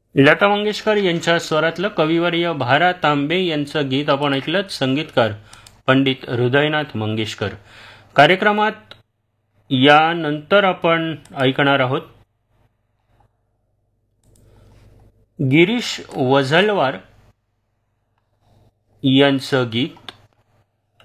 लता मंगेशकर यांच्या स्वरातलं कविवर्य भा. तांबे यांचं गीत आपण ऐकलं. संगीतकार पंडित हृदयनाथ मंगेशकर. कार्यक्रमात यानंतर आपण ऐकणार आहोत गिरीश वझलवार यांचं गीत